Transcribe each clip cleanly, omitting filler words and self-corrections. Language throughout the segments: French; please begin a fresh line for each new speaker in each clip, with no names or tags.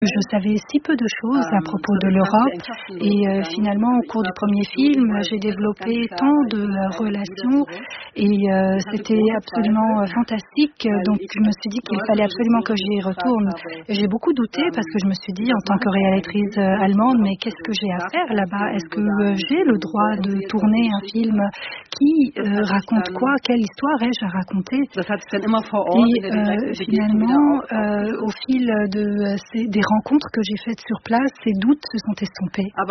Je savais si peu de choses à propos de l'Europe et finalement au cours du premier film, j'ai développé tant de relations et c'était absolument fantastique. Donc je me suis dit qu'il fallait absolument que j'y retourne. J'ai beaucoup douté parce que je me suis dit en tant que réalisatrice allemande, mais qu'est-ce que j'ai à faire là-bas? Est-ce que j'ai le droit de tourner un film qui raconte quoi? Quelle histoire ai-je à raconter? Et finalement, au fil des rencontres que j'ai faites sur place, ces doutes se sont estompés. Et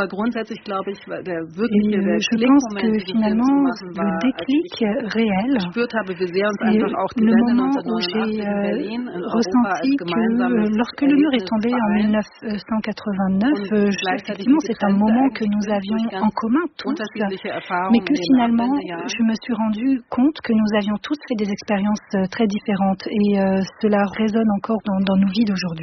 je pense que finalement, le déclic réel, c'est le moment où j'ai ressenti que lorsque le mur est tombé en 1989, effectivement, c'est un moment que nous avions en commun tous, mais que finalement, je me suis rendu compte que nous avions tous fait des expériences très différentes et cela résonne encore dans nos vies d'aujourd'hui.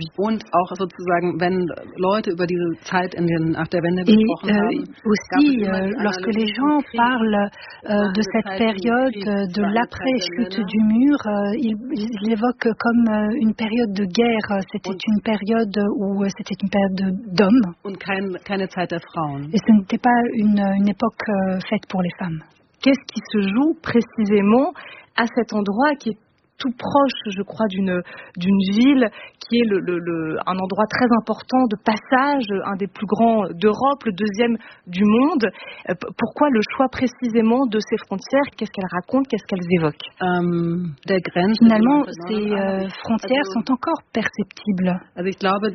Et aussi, lorsque les gens parlent de cette période de l'après-chute du mur, ils l'évoquent comme une période de guerre. C'était une période d'hommes. Et ce n'était pas une époque faite pour les femmes.
Qu'est-ce qui se joue précisément à cet endroit qui est tout proche, je crois, d'une ville qui est un endroit très important de passage, un des plus grands d'Europe, le deuxième du monde. Pourquoi le choix précisément de ces frontières? Qu'est-ce qu'elles racontent? Qu'est-ce qu'elles évoquent?
Finalement, ces frontières sont encore perceptibles. Par exemple,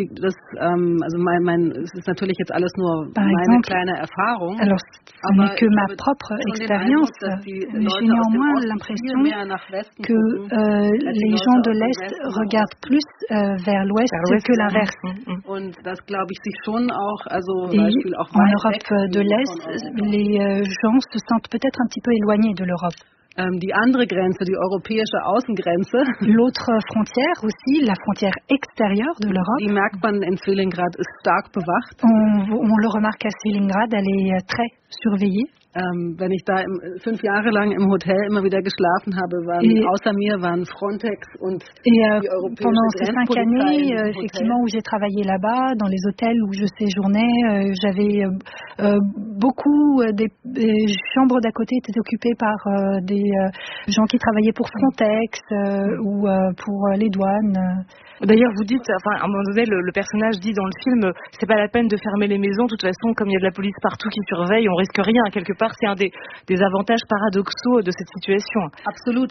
alors ce n'est que ma propre expérience, j'ai néanmoins l'impression que les gens de l'Est regardent plus vers l'Ouest que l'inverse. Et en Europe de l'Est, les gens se sentent peut-être un petit peu éloignés de l'Europe. L'autre frontière aussi, la frontière extérieure de l'Europe, on le remarque à Stalingrad, elle est très surveillée.
Wenn ich da 5 Jahre lang im Hotel immer wieder geschlafen habe, außer mir waren Frontex und die europäische
pendant ces 5 années, effectivement, où j'ai travaillé là-bas, dans les hôtels où je séjournais, j'avais beaucoup des chambres d'à côté étaient occupées par des gens qui travaillaient pour Frontex ou pour les douanes.
D'ailleurs, vous dites, à un moment donné, le personnage dit dans le film, c'est pas la peine de fermer les maisons. De toute façon, comme il y a de la police partout qui surveille, on risque rien. Quelque part, c'est un des avantages paradoxaux de cette situation.
Absolument.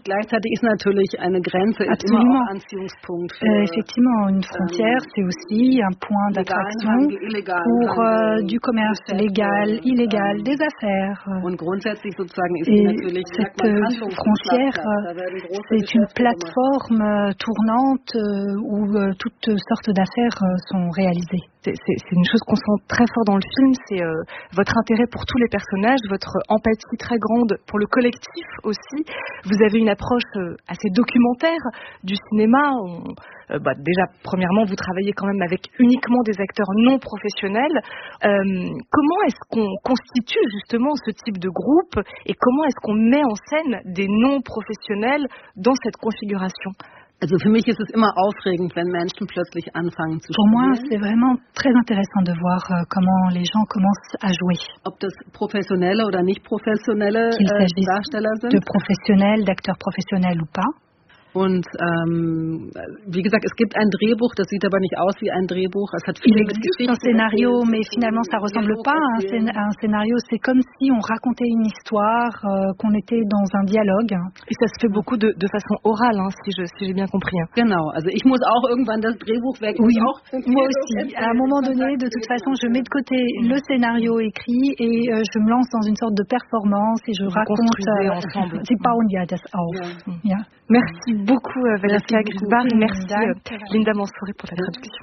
Effectivement, une frontière, c'est aussi un point d'attraction pour du commerce légal, illégal, des affaires. Et cette frontière, c'est une plateforme tournante où toutes sortes d'affaires sont réalisées.
C'est une chose qu'on sent très fort dans le film, c'est votre intérêt pour tous les personnages, votre empathie très grande pour le collectif aussi. Vous avez une approche assez documentaire du cinéma. Déjà, premièrement, vous travaillez quand même avec uniquement des acteurs non professionnels. Comment est-ce qu'on constitue justement ce type de groupe et comment est-ce qu'on met en scène des non professionnels dans cette configuration?
Für mich ist es immer aufregend, wenn Menschen plötzlich anfangen zu
spielen. Pour moi, c'est vraiment très intéressant de voir comment les gens commencent à jouer.
Ob das professionelle oder nicht professionelle Darsteller sind.
De professionnels, d'acteurs professionnels ou pas.
Und wie gesagt, es gibt ein Drehbuch, das sieht aber nicht aus wie ein Drehbuch. Es hat viele
Geschichten. Un scénario, mais finalement, ça ressemble pas à un scénario. C'est comme si on racontait une histoire, qu'on était dans un dialogue.
Et ça se fait beaucoup de façon orale, si j'ai bien compris.
Genau. Also ich muss auch irgendwann das Drehbuch weg.
Oui, moi aussi. À un moment donné, de toute façon, je mets de côté le scénario écrit et je me lance dans une sorte de performance et je raconte.
Ensemble.
Sie bauen ja das auf. Ja.
Merci beaucoup Valéria Grisbach, merci Linda Mansouri pour la traduction.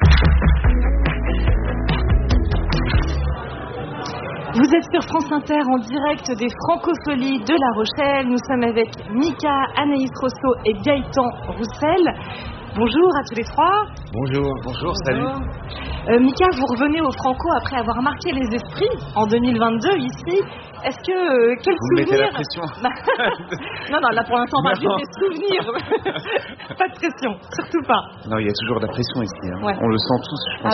Vous êtes sur France Inter en direct des Francopholies de La Rochelle. Nous sommes avec Mika, Anaïs Rousseau et Gaëtan Roussel. Bonjour à tous les trois.
Bonjour, salut.
Mika, vous revenez au Franco après avoir marqué les esprits en 2022 ici. Est-ce que quel
vous
souvenir?
Mettez la pression.
Non, là pour l'instant on va juste des souvenirs. Pas de pression, surtout pas.
Non, il y a toujours de la pression ici.
Ouais.
On le sent tous. Je pense